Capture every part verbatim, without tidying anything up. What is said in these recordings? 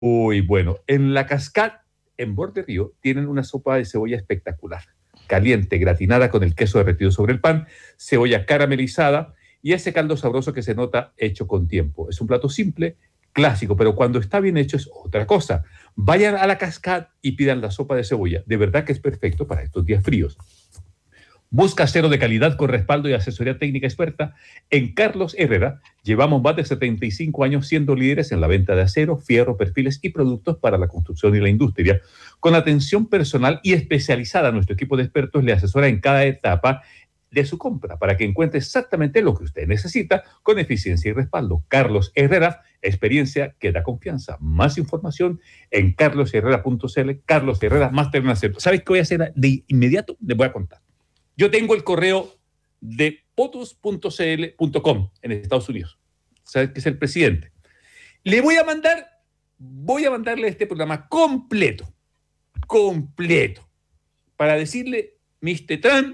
Uy, bueno, en La Cascade, en Borde Río, tienen una sopa de cebolla espectacular. Caliente, gratinada con el queso derretido sobre el pan, cebolla caramelizada y ese caldo sabroso que se nota hecho con tiempo. Es un plato simple, clásico, pero cuando está bien hecho es otra cosa. Vayan a La Cascade y pidan la sopa de cebolla. De verdad que es perfecto para estos días fríos. Busca acero de calidad con respaldo y asesoría técnica experta. En Carlos Herrera llevamos más de setenta y cinco años siendo líderes en la venta de acero, fierro, perfiles y productos para la construcción y la industria. Con atención personal y especializada, nuestro equipo de expertos le asesora en cada etapa de su compra para que encuentre exactamente lo que usted necesita con eficiencia y respaldo. Carlos Herrera, experiencia que da confianza. Más información en carlos herrera punto c l. Carlos Herrera, máster en acero. ¿Sabes qué voy a hacer de inmediato? Les voy a contar. Yo tengo el correo de potus punto c l punto com en Estados Unidos. ¿Sabes que es el presidente? Le voy a mandar, voy a mandarle este programa completo, completo, para decirle, mister Trump,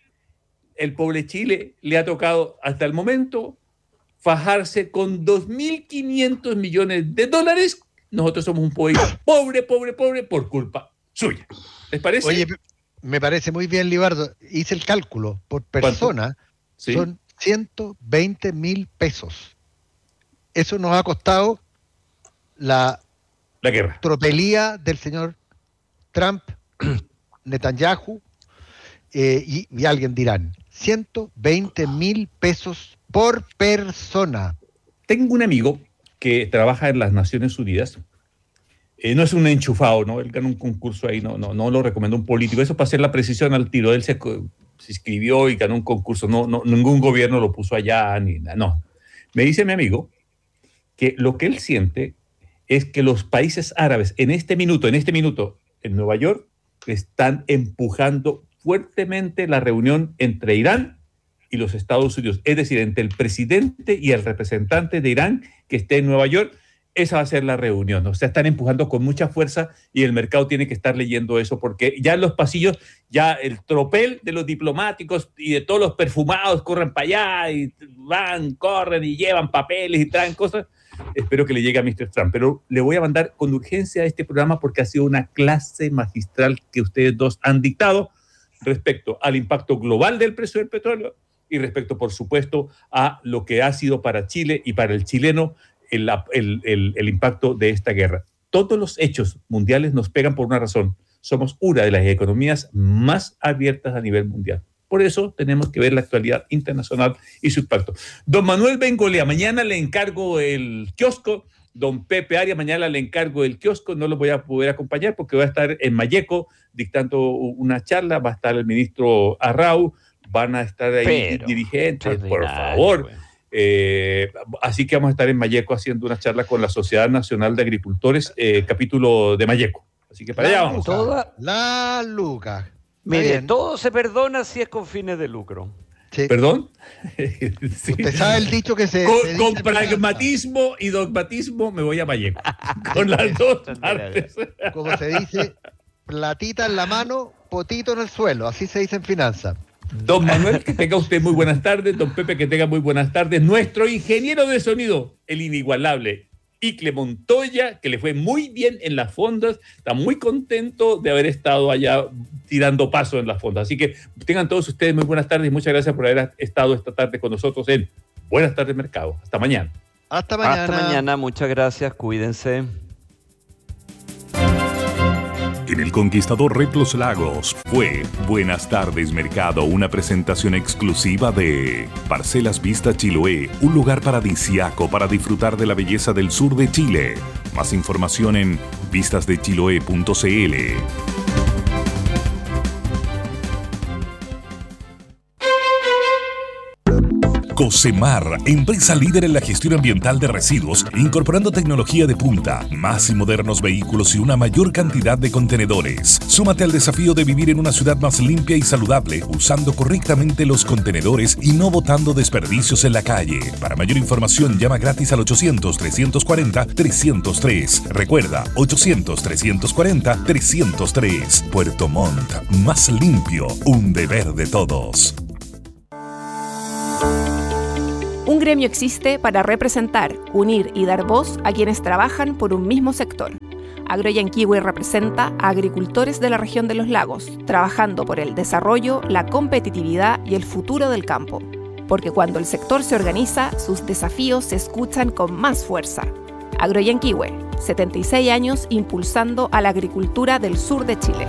el pobre Chile le ha tocado hasta el momento fajarse con dos mil quinientos millones de dólares. Nosotros somos un país pobre, pobre, pobre por culpa suya. ¿Les parece? Oye, me parece muy bien, Libardo. Hice el cálculo. Por persona ¿Sí? son ciento veinte mil pesos. Eso nos ha costado la, la guerra. Tropelía del señor Trump, Netanyahu, eh, y, y alguien dirán, ciento veinte mil pesos por persona. Tengo un amigo que trabaja en las Naciones Unidas. Eh, no es un enchufado, ¿no? Él ganó un concurso ahí, no, no, no lo recomendó un político. Eso para hacer la precisión al tiro. Él se, se inscribió y ganó un concurso. No, no, ningún gobierno lo puso allá, ni nada. No. Me dice mi amigo que lo que él siente es que los países árabes en este minuto, en este minuto, en Nueva York, están empujando fuertemente la reunión entre Irán y los Estados Unidos. Es decir, entre el presidente y el representante de Irán que esté en Nueva York. Esa va a ser la reunión. O sea, están empujando con mucha fuerza y el mercado tiene que estar leyendo eso porque ya en los pasillos, ya el tropel de los diplomáticos y de todos los perfumados corren para allá y van, corren y llevan papeles y traen cosas. Espero que le llegue a mister Trump. Pero le voy a mandar con urgencia a este programa porque ha sido una clase magistral que ustedes dos han dictado respecto al impacto global del precio del petróleo y respecto, por supuesto, a lo que ha sido para Chile y para el chileno El, el, el, el impacto de esta guerra. Todos los hechos mundiales nos pegan por una razón. Somos una de las economías más abiertas a nivel mundial. Por eso tenemos que ver la actualidad internacional y su impacto. Don Manuel Bengolea, mañana le encargo el kiosco. Don Pepe Arias, mañana le encargo el kiosco. No lo voy a poder acompañar porque voy a estar en Malleco dictando una charla. Va a estar el ministro Arrau. Van a estar ahí Pero, dirigentes. Por favor. Bueno. Eh, así que vamos a estar en Malleco haciendo una charla con la Sociedad Nacional de Agricultores, eh, capítulo de Malleco. Así que para la allá vamos. Toda, la Luca. Mire, todo se perdona si es con fines de lucro. Sí. ¿Perdón? Sí. Usted sabe el dicho que se... Con, se con pragmatismo y dogmatismo me voy a Malleco. Con las dos partes. Como se dice, platita en la mano, potito en el suelo. Así se dice en finanzas. Don Manuel, que tenga usted muy buenas tardes. Don Pepe, que tenga muy buenas tardes. Nuestro ingeniero de sonido, el inigualable Icle Montoya, que le fue muy bien en las fondas. Está muy contento de haber estado allá tirando paso en las fondas. Así que tengan todos ustedes muy buenas tardes y muchas gracias por haber estado esta tarde con nosotros en Buenas Tardes Mercado. Hasta mañana. Hasta mañana. Hasta mañana, muchas gracias. Cuídense. En El Conquistador Red Los Lagos fue Buenas Tardes Mercado, una presentación exclusiva de Parcelas Vista Chiloé, un lugar paradisiaco para disfrutar de la belleza del sur de Chile. Más información en vistas de chiloé punto c l. Cocemar, empresa líder en la gestión ambiental de residuos, incorporando tecnología de punta, más y modernos vehículos y una mayor cantidad de contenedores. Súmate al desafío de vivir en una ciudad más limpia y saludable, usando correctamente los contenedores y no botando desperdicios en la calle. Para mayor información, llama gratis al ochocientos, trescientos cuarenta, trescientos tres. Recuerda, ochocientos, trescientos cuarenta, trescientos tres. Puerto Montt, más limpio, un deber de todos. Un Un gremio existe para representar, unir y dar voz a quienes trabajan por un mismo sector. Agroyanquihue representa a agricultores de la región de los lagos, trabajando por el desarrollo, la competitividad y el futuro del campo. Porque cuando el sector se organiza, sus desafíos se escuchan con más fuerza. Agroyanquihue, setenta y seis años impulsando a la agricultura del sur de Chile.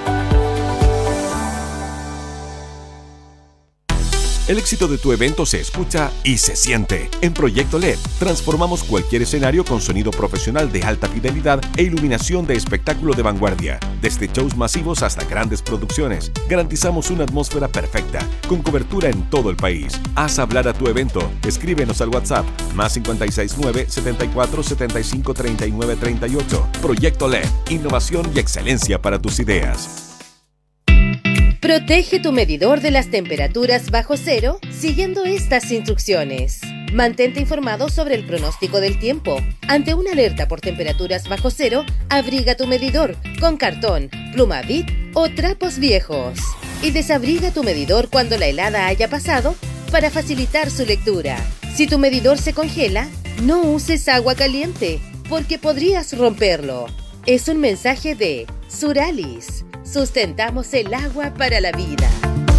El éxito de tu evento se escucha y se siente. En Proyecto L E D, transformamos cualquier escenario con sonido profesional de alta fidelidad e iluminación de espectáculo de vanguardia. Desde shows masivos hasta grandes producciones, garantizamos una atmósfera perfecta, con cobertura en todo el país. Haz hablar a tu evento. Escríbenos al WhatsApp, más cinco seis nueve, setenta y cuatro, setenta y cinco, treinta y nueve, treinta y ocho. Proyecto L E D, innovación y excelencia para tus ideas. Protege tu medidor de las temperaturas bajo cero siguiendo estas instrucciones. Mantente informado sobre el pronóstico del tiempo. Ante una alerta por temperaturas bajo cero, abriga tu medidor con cartón, pluma Bic o trapos viejos. Y desabriga tu medidor cuando la helada haya pasado para facilitar su lectura. Si tu medidor se congela, no uses agua caliente porque podrías romperlo. Es un mensaje de Suralis. Sustentamos el agua para la vida.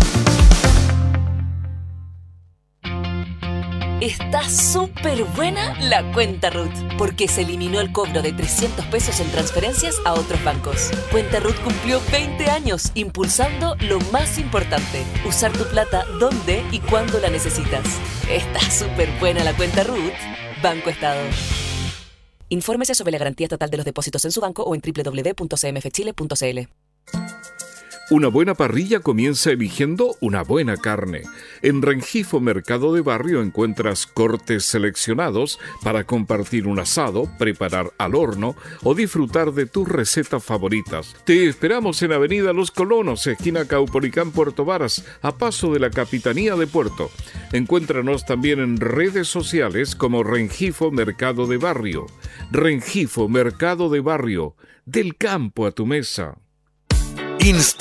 Está súper buena la cuenta R U T, porque se eliminó el cobro de trescientos pesos en transferencias a otros bancos. Cuenta R U T cumplió veinte años impulsando lo más importante, usar tu plata donde y cuando la necesitas. Está súper buena la cuenta R U T. Banco Estado. Infórmese sobre la garantía estatal de los depósitos en su banco o en doble u doble u doble u punto c m f chile punto c l. Una buena parrilla comienza eligiendo una buena carne. En Rengifo Mercado de Barrio encuentras cortes seleccionados para compartir un asado, preparar al horno o disfrutar de tus recetas favoritas. Te esperamos en Avenida Los Colonos, esquina Caupolicán, Puerto Varas, a paso de la Capitanía de Puerto. Encuéntranos también en redes sociales como Rengifo Mercado de Barrio. Rengifo Mercado de Barrio, del campo a tu mesa.